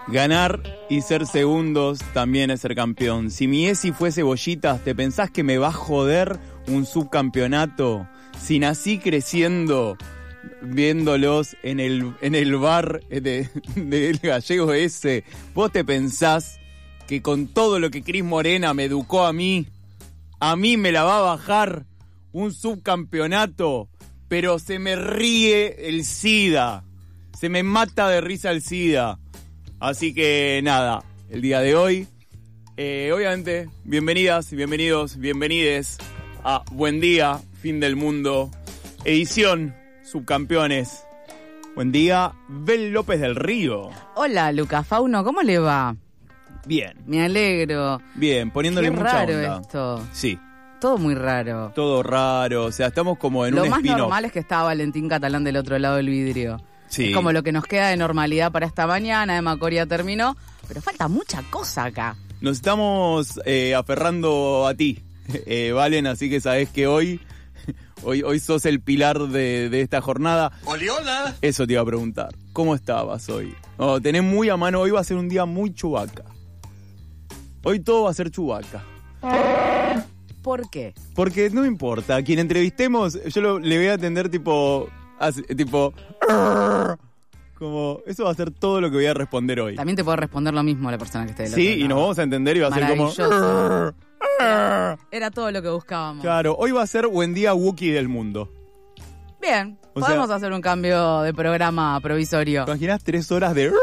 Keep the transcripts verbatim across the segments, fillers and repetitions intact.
Ganar y ser segundos también es ser campeón. Si mi ESI fuese bollitas, ¿te pensás que me va a joder un subcampeonato? Si nací creciendo viéndolos en el, en el bar de, del gallego ese, ¿vos te pensás que con todo lo que Cris Morena me educó a mí, a mí me la va a bajar un subcampeonato? Pero se me ríe el SIDA, se me mata de risa el SIDA. Así que nada, el día de hoy, eh, obviamente, bienvenidas y bienvenidos, bienvenides a Buen Día, Fin del Mundo, edición Subcampeones. Buen día, Bel López del Río. Hola, Lucas Fauno, ¿cómo le va? Bien. Me alegro. Bien, poniéndole Qué mucha raro onda. Esto. Sí. Todo muy raro. Todo raro, o sea, estamos como en Lo un más spin-off. normal es que estaba Valentín Catalán del otro lado del vidrio. Sí. Es como lo que nos queda de normalidad para esta mañana. Emma Coria terminó, pero falta mucha cosa acá. Nos estamos eh, aferrando a ti, eh, Valen, así que sabés que hoy, hoy, hoy sos el pilar de, de esta jornada. ¡Oli, hola! Eso te iba a preguntar. ¿Cómo estabas hoy? Oh, tenés muy a mano, hoy va a ser un día muy Chewbacca. Hoy todo va a ser Chewbacca. ¿Por qué? Porque no me importa, a quien entrevistemos, yo lo, le voy a atender tipo... Así, tipo... Como, eso va a ser todo lo que voy a responder hoy. También te puede responder lo mismo la persona que esté del Sí, otro y nos lado. vamos a entender y va a ser como... Maravilloso. Era, era todo lo que buscábamos. Claro, hoy va a ser Buen Día Wookiee del Mundo. Bien, O podemos sea- hacer un cambio de programa provisorio. ¿Te imaginas tres horas de...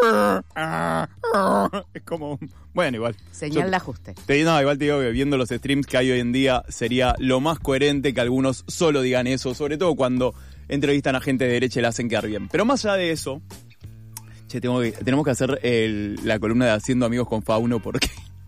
Es como... Bueno, igual. Señal Yo- de ajuste. Te, no, igual te digo que viendo los streams que hay hoy en día sería lo más coherente que algunos solo digan eso, sobre todo cuando entrevistan a gente de derecha y la hacen quedar bien. Pero más allá de eso, che, tengo que, tenemos que hacer el- la columna de Haciendo Amigos con Fauno porque...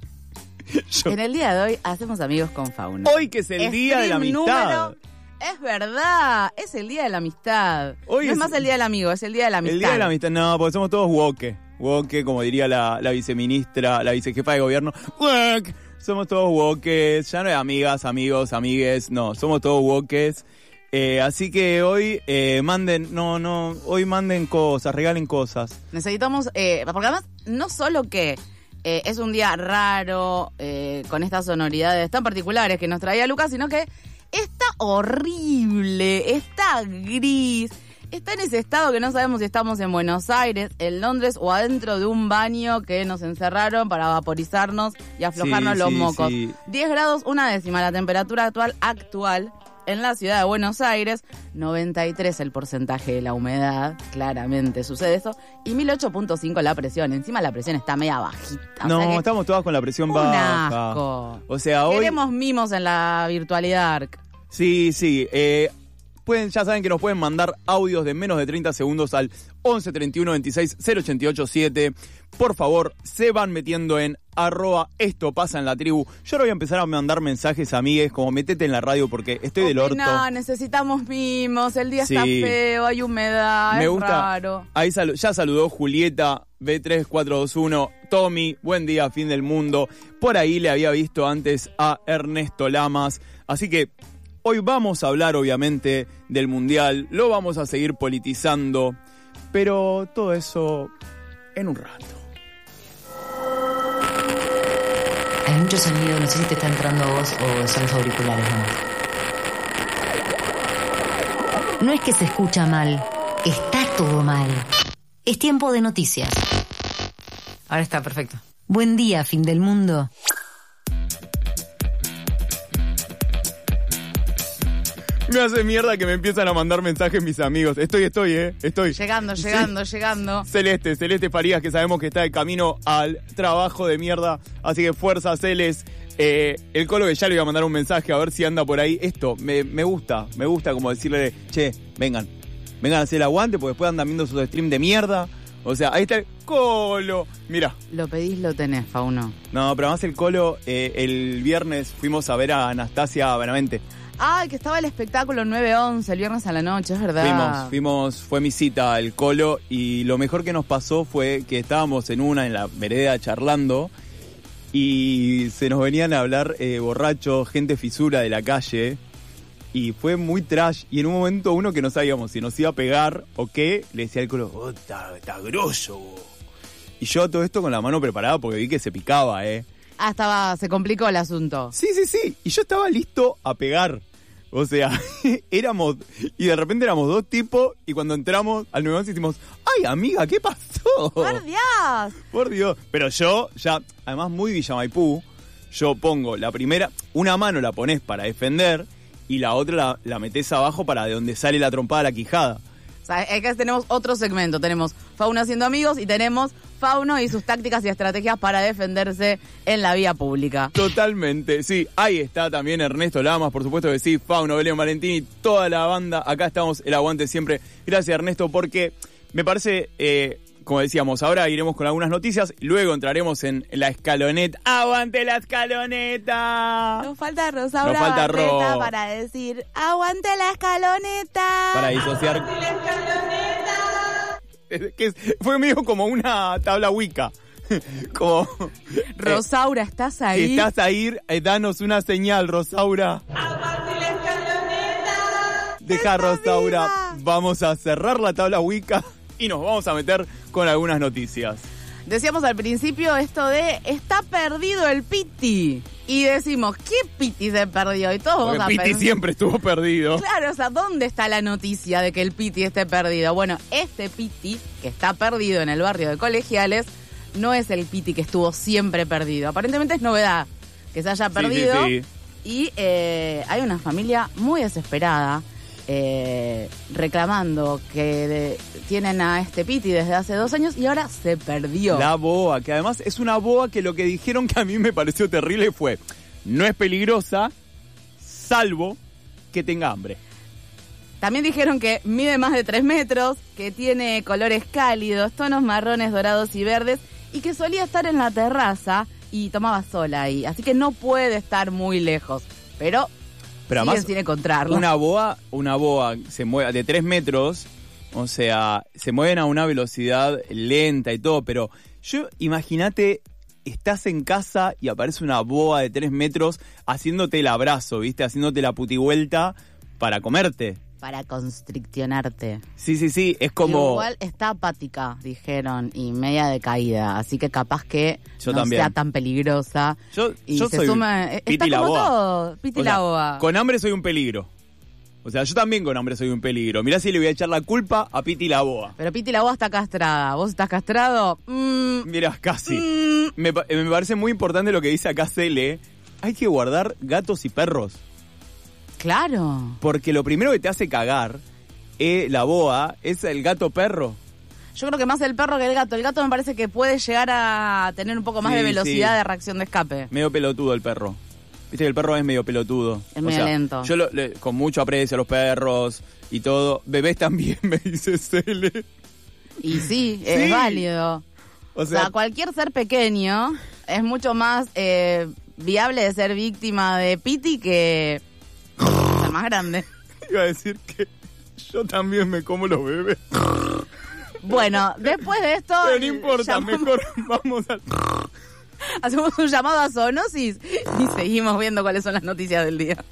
yo- En el día de hoy hacemos amigos con Fauno. hoy que es el día de la Stream amistad. número- Es verdad, es el día de la amistad. Hoy no es es- más el día del amigo, es el día de la amistad. El día de la amistad, no, porque somos todos woke. Woke, como diría la, la viceministra, la vicejefa de gobierno. Woke. Somos todos woke. Ya no hay amigas, amigos, amigues. No, somos todos woke. Eh, así que hoy eh, manden, no, no, hoy manden cosas, regalen cosas. Necesitamos, eh, porque además no solo que eh, es un día raro, eh, con estas sonoridades tan particulares que nos traía Lucas, sino que está horrible, está gris, está en ese estado que no sabemos si estamos en Buenos Aires, en Londres o adentro de un baño que nos encerraron para vaporizarnos y aflojarnos Sí, los sí, mocos. sí. diez grados, una décima la temperatura actual actual en la ciudad de Buenos Aires, noventa y tres el porcentaje de la humedad, claramente sucede eso, y mil ocho punto cinco la presión. Encima la presión está media bajita. o No, sea que estamos todas con la presión un baja. asco. O sea, hoy... Queremos mimos en la virtualidad. Sí, sí. Eh, pueden, ya saben que nos pueden mandar audios de menos de treinta segundos al once treinta y uno veintiséis cero ochenta y ocho siete. Por favor, se van metiendo en arroba esto pasa en la tribu. Yo ahora voy a empezar a mandar mensajes, amigues, como metete en la radio porque estoy del orto. No, necesitamos mimos, el día Sí. está feo, hay humedad, Me es gusta. raro. Ahí salu- ya saludó Julieta B tres cuatro dos uno. Tommy, buen día, fin del mundo. Por ahí le había visto antes a Ernesto Lamas. Así que hoy vamos a hablar, obviamente, del Mundial. Lo vamos a seguir politizando. Pero todo eso en un rato. Hay mucho sonido, no sé si te está entrando a vos o son los auriculares nomás. No es que se escucha mal, está todo mal. Es tiempo de noticias. Ahora está, perfecto. Buen día, fin del mundo. Me hace mierda que me empiezan a mandar mensajes mis amigos. Estoy, estoy, eh. Estoy. Llegando, Sí. llegando, llegando. Celeste, Celeste Farías, que sabemos que está de camino al trabajo de mierda. Así que fuerza, Celes. Eh, el Colo que ya le voy a mandar un mensaje a ver si anda por ahí. Esto, me, me gusta, me gusta como decirle, che, vengan. Vengan a hacer el aguante porque después andan viendo sus streams de mierda. O sea, ahí está el Colo. Mira. Lo pedís, lo tenés, Fauno. No, pero además el Colo, eh, el viernes fuimos a ver a Anastasia Benavente. Ay, que estaba el espectáculo nueve once el viernes a la noche, es verdad. Fuimos, fuimos, fue mi cita el Colo y lo mejor que nos pasó fue que estábamos en una, en la vereda charlando y se nos venían a hablar eh, borrachos, gente fisura de la calle y fue muy trash y en un momento uno que no sabíamos si nos iba a pegar o qué, le decía al Colo, oh, está, está grosso vos. Y yo todo esto con la mano preparada porque vi que se picaba, ¿eh? Ah, estaba, se complicó el asunto. Sí, sí, sí. Y yo estaba listo a pegar. O sea, éramos... Y de repente éramos dos tipos y cuando entramos al nueve once hicimos... ¡Ay, amiga, qué pasó! ¡Por Dios! Por Dios. Pero yo ya, además muy Villa Maipú, yo pongo la primera... Una mano la ponés para defender y la otra la, la metés abajo para de donde sale la trompada, la quijada. O sea, acá tenemos otro segmento. Tenemos Fauno haciendo amigos y tenemos Fauno y sus tácticas y estrategias para defenderse en la vía pública. Totalmente, sí. Ahí está también Ernesto Lamas, por supuesto que sí. Fauno, Belén Valentini, toda la banda. Acá estamos, el aguante siempre. Gracias, Ernesto, porque me parece... Eh, como decíamos, ahora iremos con algunas noticias, luego entraremos en la escaloneta. ¡Aguante la escaloneta! Nos falta Rosaura Nos falta Barreta Ro. para decir ¡aguante la escaloneta! Para disociar. ¡Aguante la escaloneta! Es que es- fue medio como una tabla Wicca. Como... Rosaura, ¿estás ahí? eh, ¿Estás ahí? Eh, danos una señal, Rosaura. ¡Aguante la escaloneta! Deja, ¡Está Rosaura. viva! Vamos a cerrar la tabla Wicca y nos vamos a meter con algunas noticias. Decíamos al principio esto de está perdido el Piti. Y decimos, ¿qué Piti se perdió? Y todos Porque vamos a Piti pensar- siempre estuvo perdido. Claro, o sea, ¿dónde está la noticia de que el Piti esté perdido? Bueno, este Piti, que está perdido en el barrio de Colegiales, no es el Piti que estuvo siempre perdido. Aparentemente es novedad que se haya Sí, perdido. sí, sí. Y eh, hay una familia muy desesperada eh, reclamando que de- tienen a este Piti desde hace dos años y ahora se perdió. La boa, que además es una boa que lo que dijeron que a mí me pareció terrible fue, no es peligrosa, salvo que tenga hambre. También dijeron que mide más de tres metros, que tiene colores cálidos, tonos marrones, dorados y verdes, y que solía estar en la terraza y tomaba sola ahí. Así que no puede estar muy lejos. Pero, Pero siguen además, sin encontrarlo. una boa, una boa se mueve de tres metros, o sea, se mueven a una velocidad lenta y todo, pero yo, imagínate, estás en casa y aparece una boa de tres metros haciéndote el abrazo, ¿viste? Haciéndote la putivuelta para comerte. Para constriccionarte. Sí, sí, sí, es como... Igual está apática, dijeron, y media decaída. Así que capaz que Yo no también. sea tan peligrosa. Yo, y yo se soy suma, está Piti la como boa. todo, Piti O sea, la boa. con hambre soy un peligro. O sea, yo también con hambre soy un peligro. Mirá si le voy a echar la culpa a Piti la boa. Pero Piti la boa está castrada. ¿Vos estás castrado? Mm, Mirá, casi. mm. Me, pa- me parece muy importante lo que dice acá Cele. Hay que guardar gatos y perros. Claro. Porque lo primero que te hace cagar eh, la boa es el gato perro. Yo creo que más el perro que el gato. El gato me parece que puede llegar a tener un poco más Sí, de velocidad sí. de reacción de escape. Medio pelotudo el perro. Viste que el perro es medio pelotudo. Es medio lento. Yo lo- le- con mucho aprecio a los perros y todo. Bebés también, me dice Cele. Y sí, Sí. es válido. O O sea, sea, cualquier ser pequeño es mucho más eh, viable de ser víctima de Piti que ser más grande. iba a decir que yo también me como los bebés. Bueno, después de esto... Pero no importa, llamamos- mejor vamos a... hacemos un llamado a Zoonosis y seguimos viendo cuáles son las noticias del día.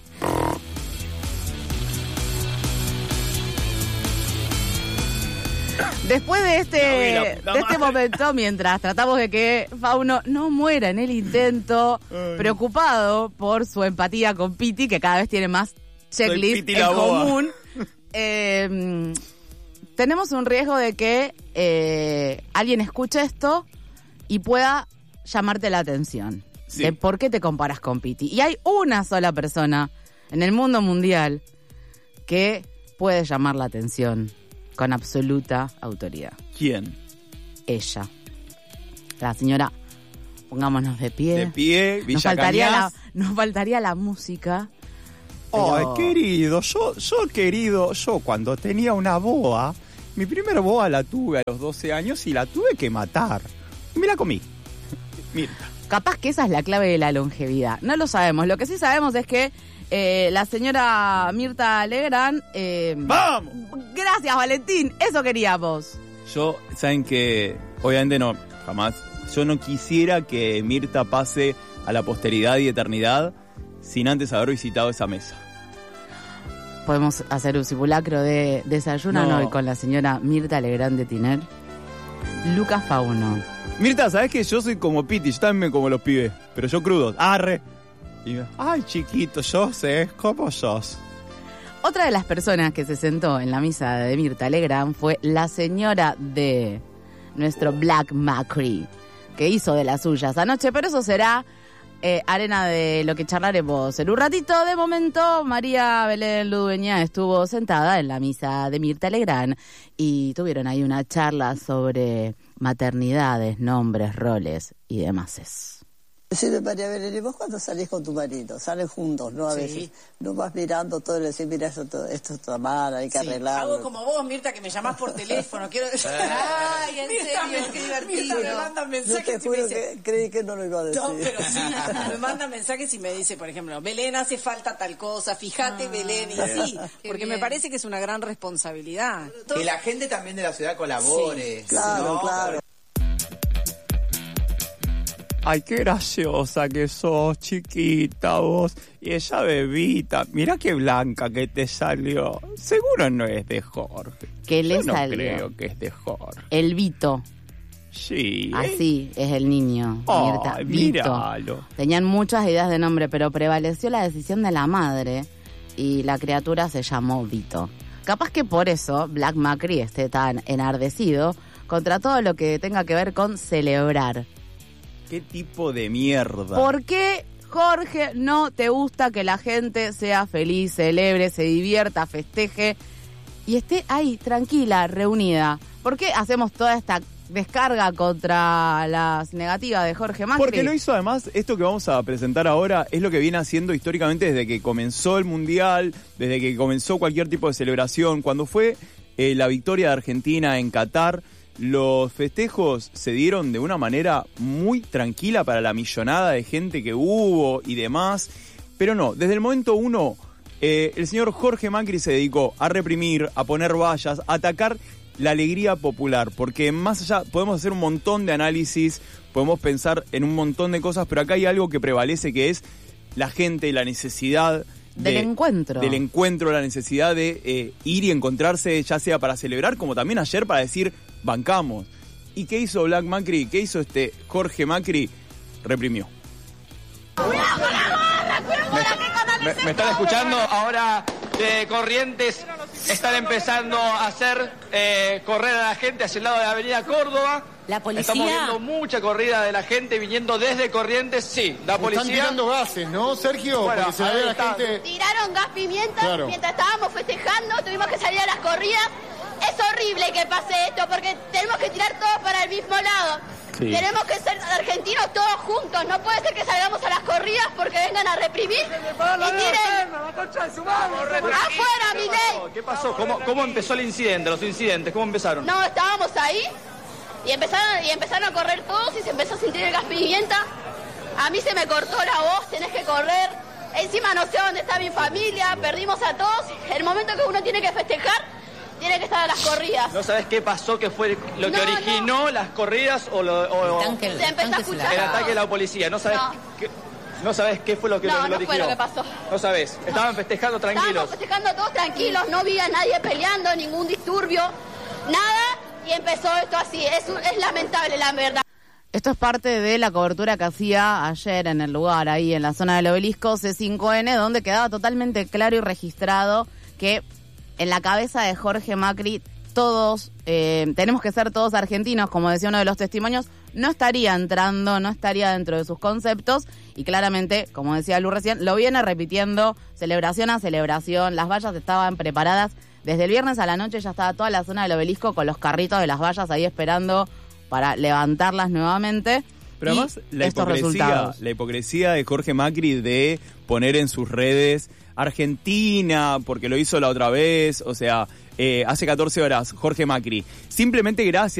Después de este, No, la puta de este madre. momento, mientras tratamos de que Fauno no muera en el intento, Ay. preocupado por su empatía con Piti, que cada vez tiene más checklist Piti en la boa. común, eh, tenemos un riesgo de que eh, alguien escuche esto y pueda llamarte la atención. Sí. De por qué te comparas con Piti. Y hay una sola persona en el mundo mundial que puede llamar la atención con absoluta autoridad. ¿Quién? Ella. La señora, pongámonos de pie. De pie, nos Villa faltaría, la, Cañas. nos faltaría la música. Ay, Pero- querido, yo, yo querido, yo cuando tenía una boa, mi primer boa la tuve a los doce años y la tuve que matar. Y me la comí. Mira. Capaz que esa es la clave de la longevidad. No lo sabemos. Lo que sí sabemos es que eh, la señora Mirta Legrand... eh, ¡Vamos! Gracias, Valentín. Eso queríamos. Yo, saben que, obviamente no, jamás. Yo no quisiera que Mirta pase a la posteridad y eternidad sin antes haber visitado esa mesa. Podemos hacer un simulacro de desayuno No. hoy con la señora Mirta Legrand de Tiner. Lucas Fauno. Mirta, ¿sabés que yo soy como Piti? Yo también me como los pibes, pero yo crudos. Arre. Y me, ay, chiquito, yo sé, ¿cómo sos? Otra de las personas que se sentó en la misa de Mirta Legrand fue la señora de nuestro Black Macri, que hizo de las suyas anoche, pero eso será eh, arena de lo que charlaremos en un ratito. De momento, María Belén Ludueña estuvo sentada en la misa de Mirta Legrand y tuvieron ahí una charla sobre maternidades, nombres, roles y demás. Sí, de María Belén, ¿y vos cuando salís con tu marido? Salen juntos, ¿no? A Sí. veces. No vas mirando todo y le decís, mira, esto, todo- esto está mal, hay que Sí, arreglarlo. hago como vos, Mirta, que me llamás por teléfono. Quiero decir. Ay, en Mirta, serio, me- qué divertido. Mirta me manda Yo mensajes te y me juro dice. que creí que no lo iba a decir. No, pero sí, me manda mensajes y me dice, por ejemplo, Belén, hace falta tal cosa, fíjate, Belén, y sí, qué porque bien. me parece que es una gran responsabilidad. Que la gente también de la ciudad colabore. Claro, ¿no? claro. Ay, qué graciosa que sos, chiquita vos. Y esa bebita, mirá qué blanca que te salió. Seguro no es de Jorge. ¿Qué le Yo no salió? creo que es de Jorge. El Vito, Sí. ¿eh? así es el niño, Ay, Mirta. Vito. míralo. Tenían muchas ideas de nombre, pero prevaleció la decisión de la madre y la criatura se llamó Vito. Capaz que por eso Black Macri esté tan enardecido contra todo lo que tenga que ver con celebrar. ¿Qué tipo de mierda? ¿Por qué, Jorge, no te gusta que la gente sea feliz, celebre, se divierta, festeje y esté ahí, tranquila, reunida? ¿Por qué hacemos toda esta descarga contra las negativas de Jorge Macri? Porque lo hizo además, esto que vamos a presentar ahora es lo que viene haciendo históricamente desde que comenzó el Mundial, desde que comenzó cualquier tipo de celebración. Cuando fue eh, la victoria de Argentina en Qatar, los festejos se dieron de una manera muy tranquila para la millonada de gente que hubo y demás. Pero no, desde el momento uno, eh, el señor Jorge Macri se dedicó a reprimir, a poner vallas, a atacar la alegría popular, porque más allá podemos hacer un montón de análisis, podemos pensar en un montón de cosas, pero acá hay algo que prevalece, que es la gente, la necesidad Del de- encuentro. del encuentro, la necesidad de eh, ir y encontrarse, ya sea para celebrar, como también ayer para decir, bancamos. ¿Y qué hizo Black Macri? ¿Qué hizo este Jorge Macri? Reprimió. ¿Me, me están escuchando? Ahora de Corrientes están empezando a hacer eh, correr a la gente hacia el lado de la avenida Córdoba. La policía- Estamos viendo mucha corrida de la gente viniendo desde Corrientes. Sí, la Están policía... tirando gases, ¿no, Sergio? Bueno, Porque se la ahí ve a la está. gente... Tiraron gas pimienta Claro. mientras estábamos festejando, tuvimos que salir a las corridas. Es horrible que pase esto porque tenemos que tirar todo para el mismo lado. Sí. Tenemos que ser argentinos todos juntos. No puede ser que salgamos a las corridas porque vengan a reprimir y tiren afuera, mi ley. ¿Qué pasó? ¿Cómo, ¿Cómo empezó el incidente, los incidentes? ¿Cómo empezaron? No, estábamos ahí y empezaron, y empezaron a correr todos y se empezó a sentir el gas pimienta. A mí se me cortó la voz, tenés que correr. Encima no sé dónde está mi familia, perdimos a todos. El momento que uno tiene que festejar, tiene que estar a las corridas. ¿No sabés qué pasó, qué fue lo que No, originó las corridas o, lo, o- o- Tanque- Se empezó a tanque se la- escuchar. el ataque de la policía? ¿No sabés, No. qué, no sabés qué fue lo que No, lo, no originó? fue lo que pasó. No sabés. Estaban festejando tranquilos. Estábamos festejando todos tranquilos, no vi a nadie peleando, ningún disturbio, nada, y empezó esto así. Es, un- es lamentable, la verdad. Esto es parte de la cobertura que hacía ayer en el lugar, ahí en la zona del obelisco C cinco N, donde quedaba totalmente claro y registrado que en la cabeza de Jorge Macri todos, eh, tenemos que ser todos argentinos, como decía uno de los testimonios, no estaría entrando, no estaría dentro de sus conceptos y claramente, como decía Lu recién, lo viene repitiendo celebración a celebración. Las vallas estaban preparadas desde el viernes a la noche, ya estaba toda la zona del obelisco con los carritos de las vallas ahí esperando para levantarlas nuevamente. Pero y además, la estos hipocresía, resultados. la hipocresía de Jorge Macri de poner en sus redes Argentina, porque lo hizo la otra vez, o sea, eh, hace catorce horas, Jorge Macri. Simplemente gracias